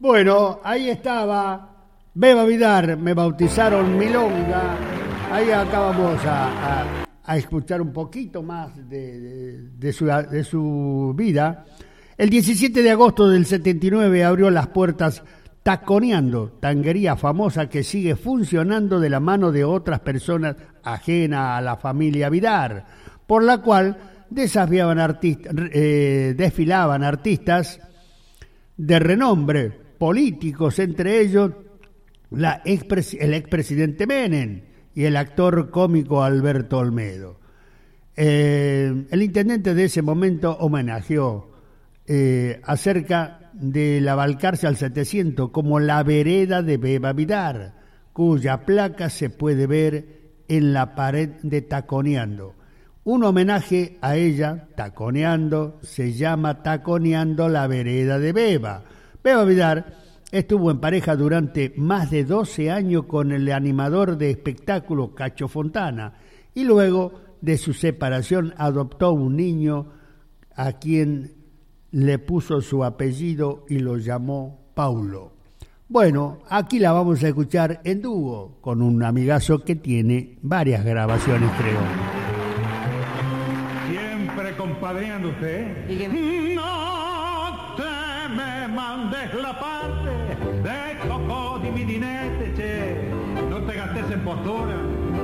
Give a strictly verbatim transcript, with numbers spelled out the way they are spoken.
Bueno, ahí estaba Beba Vidar, me bautizaron Milonga. Ahí acabamos a, a, a escuchar un poquito más de, de, de, su, de su vida. El diecisiete de agosto del setenta y nueve abrió las puertas Taconeando, tanguería famosa que sigue funcionando de la mano de otras personas ajenas a la familia Vidar, por la cual desafiaban artistas, eh, desfilaban artistas de renombre, políticos, entre ellos la expres, el expresidente Menem y el actor cómico Alberto Olmedo. Eh, el intendente de ese momento homenajeó eh, acerca de la Balcarce al setecientos como la vereda de Beba Vidar, cuya placa se puede ver en la pared de Taconeando. Un homenaje a ella, Taconeando, se llama Taconeando la vereda de Beba. Beba Vidar estuvo en pareja durante más de doce años con el animador de espectáculos Cacho Fontana y luego de su separación adoptó un niño a quien le puso su apellido y lo llamó Paulo. Bueno, aquí la vamos a escuchar en dúo con un amigazo que tiene varias grabaciones, creo. Siempre compadreando usted. Dígame. No te me mandes la parte de coco di mi dinete, che. No te gastes en postura.